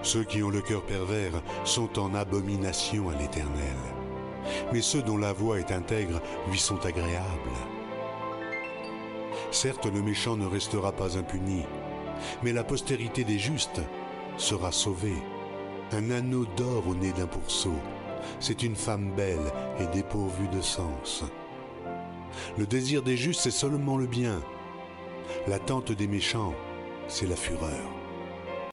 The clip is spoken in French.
Ceux qui ont le cœur pervers sont en abomination à l'Éternel, mais ceux dont la voie est intègre lui sont agréables. Certes, le méchant ne restera pas impuni, mais la postérité des justes sera sauvée. Un anneau d'or au nez d'un pourceau, c'est une femme belle et dépourvue de sens. Le désir des justes, c'est seulement le bien. L'attente des méchants, c'est la fureur.